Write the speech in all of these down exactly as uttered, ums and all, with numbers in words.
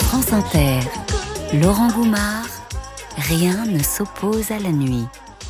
France Inter, Laurent Goumard, rien ne s'oppose à la nuit.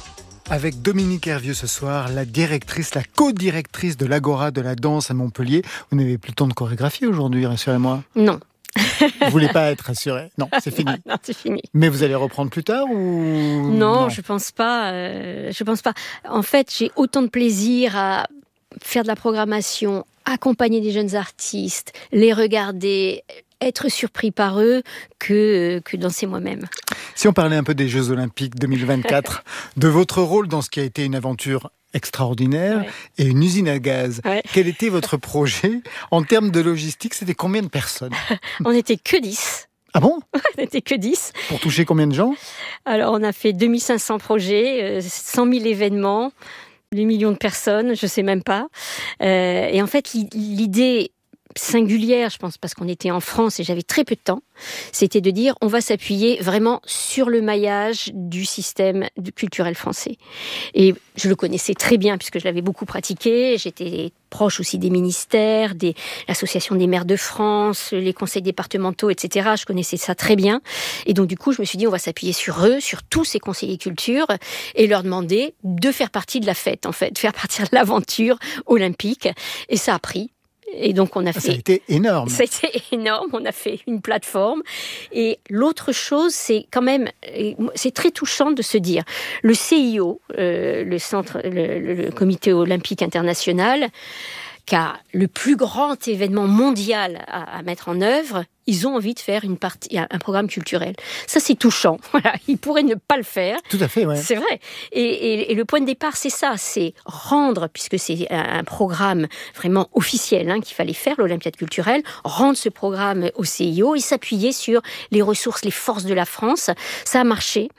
Avec Dominique Hervieux ce soir, la directrice, la co-directrice de l'Agora de la danse à Montpellier. Vous n'avez plus le temps de chorégraphier aujourd'hui, rassurez-moi. Non. Vous voulez pas être rassuré? Non, c'est fini. Non, non, c'est fini. Mais vous allez reprendre plus tard ou non, non, je pense pas. Euh, je pense pas. En fait, j'ai autant de plaisir à faire de la programmation, accompagner des jeunes artistes, les regarder, être surpris par eux que que danser moi-même. Si on parlait un peu des Jeux Olympiques deux mille vingt-quatre, de votre rôle dans ce qui a été une aventure extraordinaire, ouais. Et une usine à gaz. Ouais. Quel était votre projet en termes de logistique? C'était combien de personnes? On n'était que dix. Ah bon? On n'était que dix. Pour toucher combien de gens? Alors, on a fait deux mille cinq cents projets, cent mille événements, des millions de personnes, je ne sais même pas. Euh, et en fait, l'idée singulière, je pense, parce qu'on était en France et j'avais très peu de temps, c'était de dire on va s'appuyer vraiment sur le maillage du système culturel français. Et je le connaissais très bien puisque je l'avais beaucoup pratiqué, j'étais proche aussi des ministères, de l'association des maires de France, les conseils départementaux, et cetera. Je connaissais ça très bien. Et donc, du coup, je me suis dit, on va s'appuyer sur eux, sur tous ces conseillers culture, et leur demander de faire partie de la fête, en fait, de faire partie de l'aventure olympique. Et ça a pris. Et donc on a fait. Ça a été énorme. Ça a été énorme. On a fait une plateforme. Et l'autre chose, c'est quand même, c'est très touchant de se dire, le C I O, euh, le centre, le, le Comité olympique international, qui a le plus grand événement mondial à, à mettre en œuvre, ils ont envie de faire une partie, un programme culturel. Ça, c'est touchant. Voilà, ils pourraient ne pas le faire. Tout à fait, ouais. C'est vrai. Et, et, et le point de départ, c'est ça, c'est rendre, puisque c'est un, un programme vraiment officiel hein, qu'il fallait faire, l'Olympiade culturelle, rendre ce programme au C I O et s'appuyer sur les ressources, les forces de la France. Ça a marché.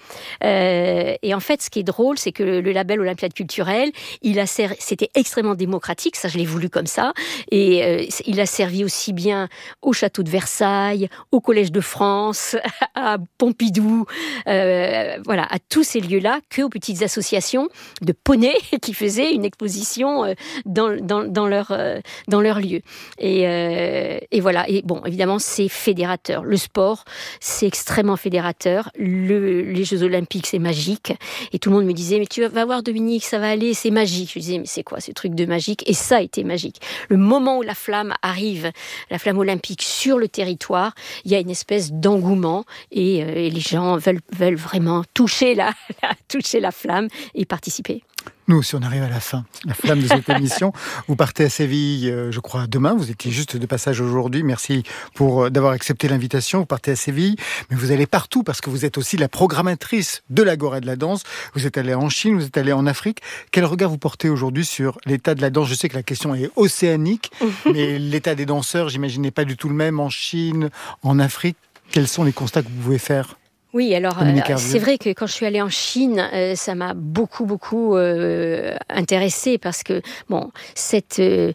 Euh, et en fait, ce qui est drôle, c'est que le, le label Olympiade culturelle, il a servi, c'était extrêmement démocratique. Ça, je l'ai voulu comme ça. Et euh, il a servi aussi bien au château de Versailles, au Collège de France, à Pompidou, euh, voilà, à tous ces lieux-là, que aux petites associations de poneys qui faisaient une exposition euh, dans, dans, dans, leur, euh, dans leur lieu. Et, euh, et voilà. Et bon, évidemment, c'est fédérateur. Le sport, c'est extrêmement fédérateur. Le, les Jeux Olympiques, c'est magique. Et tout le monde me disait, mais tu vas voir Dominique, ça va aller, c'est magique. Je disais, mais c'est quoi ce truc de magique? Et ça a été magique. Le moment où la flamme arrive, la flamme olympique sur le territoire, il y a une espèce d'engouement et, euh, et les gens veulent, veulent vraiment toucher la, la, toucher la flamme et participer. Nous, si on arrive à la fin, la flamme de cette émission, vous partez à Séville, euh, je crois, demain. Vous étiez juste de passage aujourd'hui. Merci pour euh, d'avoir accepté l'invitation. Vous partez à Séville, mais vous allez partout parce que vous êtes aussi la programmatrice de l'Agora de la danse. Vous êtes allé en Chine, vous êtes allé en Afrique. Quel regard vous portez aujourd'hui sur l'état de la danse? Je sais que la question est océanique, mais l'état des danseurs, j'imaginais pas du tout le même en Chine, en Afrique. Quels sont les constats que vous pouvez faire? Oui, alors euh, c'est vrai que quand je suis allée en Chine, euh, ça m'a beaucoup beaucoup euh, intéressée parce que bon, cette euh,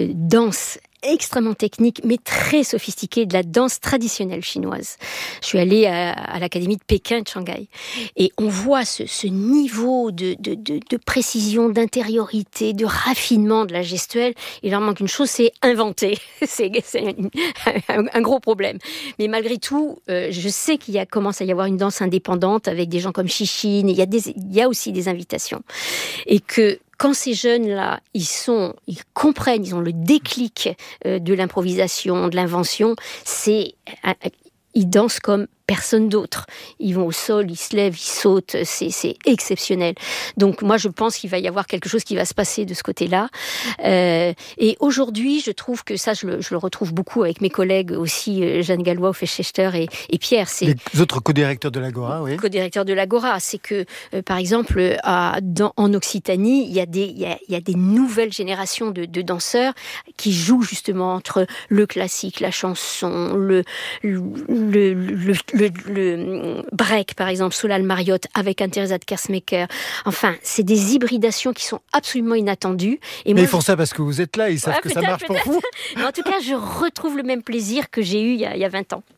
danse extrêmement technique, mais très sophistiquée, de la danse traditionnelle chinoise. Je suis allée à, à l'académie de Pékin, de Shanghai, et on voit ce, ce niveau de, de, de, de précision, d'intériorité, de raffinement de la gestuelle. Il leur manque une chose, c'est inventer. c'est c'est un, un gros problème. Mais malgré tout, euh, je sais qu'il y a, commence à y avoir une danse indépendante avec des gens comme Chichine, et il y a des, il y a aussi des invitations. Et que quand ces jeunes-là, ils sont, ils comprennent, ils ont le déclic euh, de l'improvisation, de l'invention, c'est, euh, ils dansent comme personne d'autre. Ils vont au sol, ils se lèvent, ils sautent, c'est, c'est exceptionnel. Donc moi, je pense qu'il va y avoir quelque chose qui va se passer de ce côté-là. Euh, et aujourd'hui, je trouve que ça, je le, je le retrouve beaucoup avec mes collègues aussi, Jeanne Gallois, Fechester et, et Pierre. C'est les autres co-directeurs de l'Agora, oui. Co-directeurs de l'Agora, c'est que, euh, par exemple, à, dans, en Occitanie, il y a des, il y a, il y a des nouvelles générations de, de danseurs qui jouent justement entre le classique, la chanson, le, le, le, le Le, le break, par exemple, Solal Mariotte avec un Teresa de Kersmaker. Enfin, c'est des hybridations qui sont absolument inattendues. Et Mais moi, ils font je... ça parce que vous êtes là, ils savent ouais, que ça marche pour vous. Mais en tout cas, je retrouve le même plaisir que j'ai eu il y a, il y a vingt ans.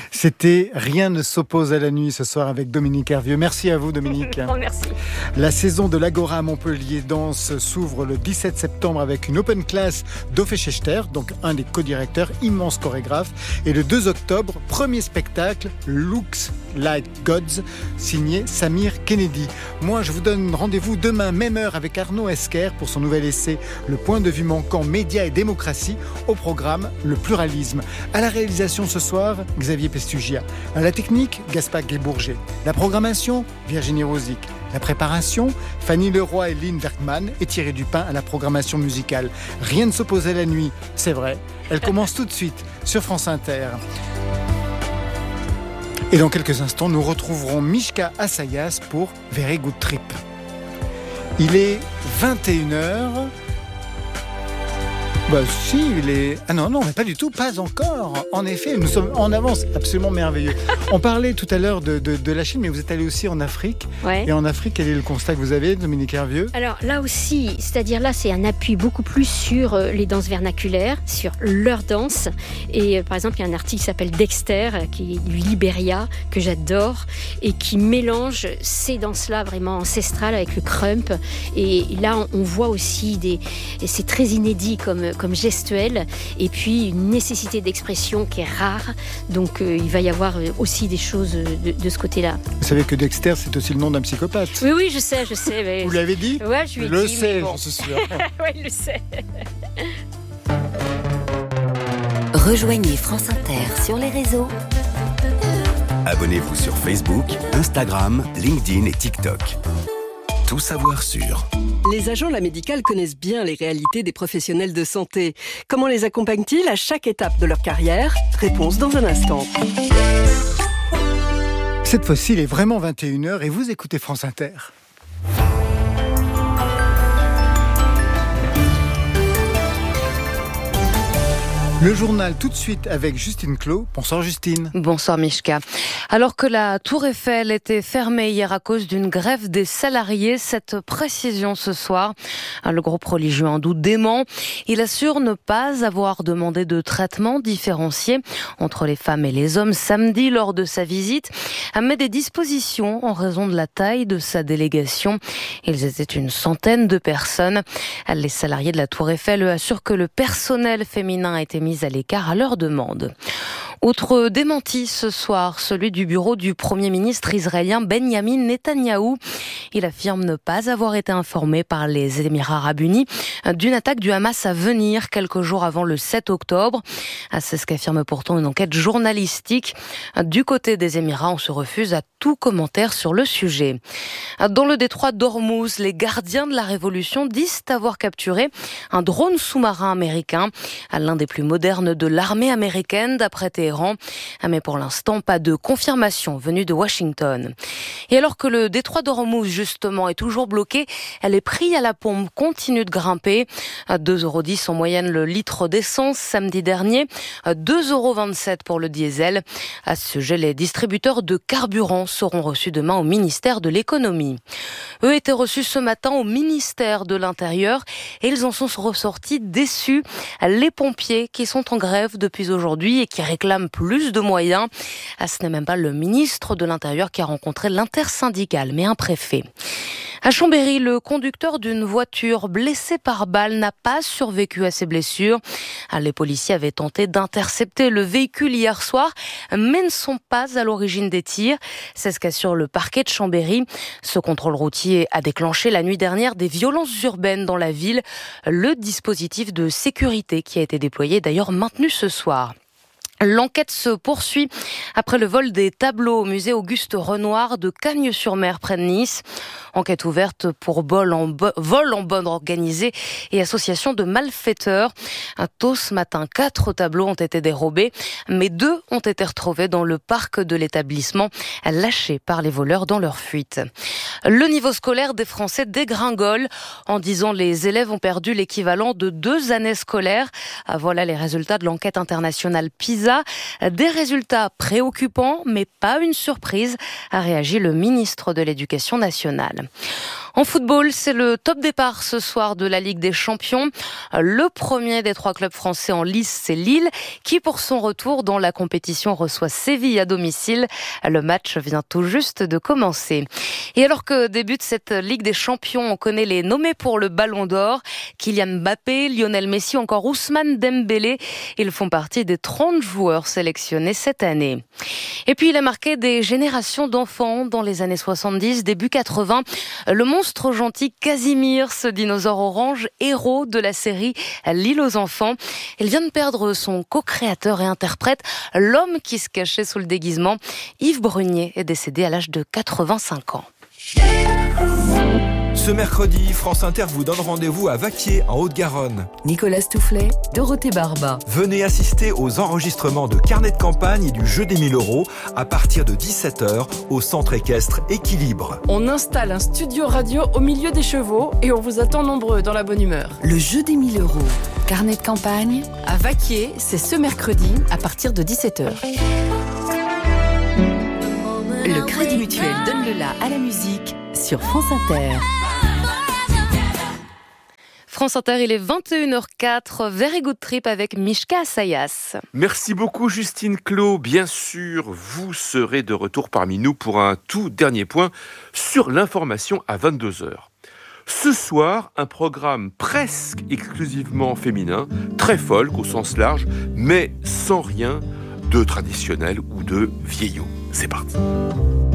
C'était Rien ne s'oppose à la nuit ce soir avec Dominique Hervieux. Merci à vous Dominique. Oh, merci. La saison de l'Agora à Montpellier Danse s'ouvre le dix-sept septembre avec une open class d'Ofe Schechter, donc un des co-directeurs, immense chorégraphe. Et le deux octobre, premier spectacle, Looks Like Gods, signé Samir Kennedy. Moi, je vous donne rendez-vous demain, même heure, avec Arnaud Esquer pour son nouvel essai Le point de vue manquant, médias et démocratie. Au programme, le pluralisme. À la réalisation ce soir, Xavier Pestugia. À la technique, Gaspard Guébourger. La programmation, Virginie Rosic. La préparation, Fanny Leroy et Lynn Werkman et Thierry Dupin à la programmation musicale. Rien ne s'oppose à la nuit, c'est vrai. Elle commence tout de suite sur France Inter. Et dans quelques instants, nous retrouverons Mishka Assayas pour Very Good Trip. Il est vingt et une heures. Bah si, il est... Ah non, non, mais pas du tout, pas encore. En effet, nous sommes en avance, absolument merveilleux. On parlait tout à l'heure de, de, de la Chine, mais vous êtes allé aussi en Afrique. Ouais. Et en Afrique, quel est le constat que vous avez, Dominique Hervieux ? Alors là aussi, c'est-à-dire là, c'est un appui beaucoup plus sur euh, les danses vernaculaires, sur leur danse. Et euh, par exemple, il y a un artiste qui s'appelle Dexter, euh, qui est du Libéria, que j'adore, et qui mélange ces danses-là vraiment ancestrales avec le crump. Et là, on, on voit aussi des... Et c'est très inédit comme... comme gestuelle, et puis une nécessité d'expression qui est rare. Donc euh, il va y avoir aussi des choses de, de ce côté-là. Vous savez que Dexter, c'est aussi le nom d'un psychopathe. Oui, oui, je sais, je sais. Mais... Vous l'avez dit ? Ouais, je lui ai je le dit, sais, bon. j'en suis sûr. Oui, il le sait. Rejoignez France Inter sur les réseaux. Abonnez-vous sur Facebook, Instagram, LinkedIn et TikTok. Tout savoir sur... Les agents de la médicale connaissent bien les réalités des professionnels de santé. Comment les accompagnent-ils à chaque étape de leur carrière ? Réponse dans un instant. Cette fois-ci, il est vraiment vingt et une heures et vous écoutez France Inter. Le journal tout de suite avec Justine Clos. Bonsoir Justine. Bonsoir Mishka. Alors que la Tour Eiffel était fermée hier à cause d'une grève des salariés, cette précision ce soir, le groupe religieux hindou dément. Il assure ne pas avoir demandé de traitement différencié entre les femmes et les hommes samedi lors de sa visite, mais des dispositions en raison de la taille de sa délégation. Ils étaient une centaine de personnes. Les salariés de la Tour Eiffel assurent que le personnel féminin a été mis à l'écart à leur demande. Autre démenti ce soir, celui du bureau du Premier ministre israélien Benjamin Netanyahou. Il affirme ne pas avoir été informé par les Émirats arabes unis d'une attaque du Hamas à venir quelques jours avant le sept octobre. C'est ce qu'affirme pourtant une enquête journalistique. Du côté des Émirats, on se refuse à tout commentaire sur le sujet. Dans le détroit d'Ormuz, les gardiens de la Révolution disent avoir capturé un drone sous-marin américain, l'un des plus modernes de l'armée américaine d'après Téhéran. Mais pour l'instant, pas de confirmation venue de Washington. Et alors que le détroit d'Ormuz, justement, est toujours bloqué, les prix à la pompe continuent de grimper. deux euros dix en moyenne le litre d'essence samedi dernier, deux euros vingt-sept pour le diesel. À ce sujet, les distributeurs de carburant seront reçus demain au ministère de l'économie. Eux étaient reçus ce matin au ministère de l'Intérieur et ils en sont ressortis déçus. Les pompiers qui sont en grève depuis aujourd'hui et qui réclament plus de moyens. Ce n'est même pas le ministre de l'Intérieur qui a rencontré l'intersyndicale, mais un préfet. À Chambéry, le conducteur d'une voiture blessé par balle n'a pas survécu à ses blessures. Les policiers avaient tenté d'intercepter le véhicule hier soir, mais ne sont pas à l'origine des tirs. C'est ce qu'assure le parquet de Chambéry. Ce contrôle routier a déclenché la nuit dernière des violences urbaines dans la ville. Le dispositif de sécurité qui a été déployé est d'ailleurs maintenu ce soir. L'enquête se poursuit après le vol des tableaux au musée Auguste Renoir de Cagnes-sur-Mer près de Nice. Enquête ouverte pour vol en, bo- vol en bande organisée et association de malfaiteurs. Tôt ce matin, quatre tableaux ont été dérobés, mais deux ont été retrouvés dans le parc de l'établissement, lâchés par les voleurs dans leur fuite. Le niveau scolaire des Français dégringole. En dix ans, les élèves ont perdu l'équivalent de deux années scolaires. Voilà les résultats de l'enquête internationale PISA. Des résultats préoccupants, mais pas une surprise, a réagi le ministre de l'Éducation nationale. En football, c'est le top départ ce soir de la Ligue des Champions. Le premier des trois clubs français en lice, c'est Lille, qui pour son retour dans la compétition reçoit Séville à domicile. Le match vient tout juste de commencer. Et alors que débute cette Ligue des Champions, on connaît les nommés pour le Ballon d'Or. Kylian Mbappé, Lionel Messi, encore Ousmane Dembélé. Ils font partie des trente joueurs sélectionnés cette année. Et puis il a marqué des générations d'enfants dans les années soixante-dix, début quatre-vingts. Le monstre gentil Casimir, ce dinosaure orange, héros de la série L'île aux enfants. Il vient de perdre son co-créateur et interprète, l'homme qui se cachait sous le déguisement. Yves Brunier est décédé à l'âge de quatre-vingt-cinq ans. Ce mercredi, France Inter vous donne rendez-vous à Vaquier, en Haute-Garonne. Nicolas Stoufflet, Dorothée Barba. Venez assister aux enregistrements de Carnet de campagne et du Jeu des mille euros à partir de dix-sept heures au centre équestre Équilibre. On installe un studio radio au milieu des chevaux et on vous attend nombreux dans la bonne humeur. Le Jeu des mille euros. Carnet de campagne. À Vaquier, c'est ce mercredi à partir de dix-sept heures. Le Crédit Mutuel donne le la à la musique sur France Inter. France Inter, il est vingt et une heures quatre, Very Good Trip avec Mishka Asayas. Merci beaucoup Justine Clos. Bien sûr, vous serez de retour parmi nous pour un tout dernier point sur l'information à vingt-deux heures. Ce soir, un programme presque exclusivement féminin, très folk au sens large, mais sans rien de traditionnel ou de vieillot. C'est parti.